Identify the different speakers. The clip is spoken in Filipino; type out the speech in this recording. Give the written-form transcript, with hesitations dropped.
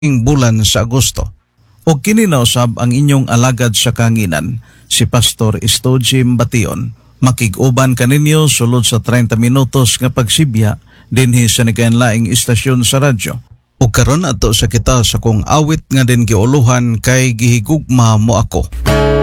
Speaker 1: ing bulan sa Agosto. O kini na usab ang inyong alagad sa kanginan, si Pastor Estojim Bation. Makig-uban kaninyo sulod sa 30 minutos nga pagsibya dinhi sa nikainlaing istasyon sa radyo. O karon ato sa kita sa kung awit nga din giuluhan kay gihigugma mo ako.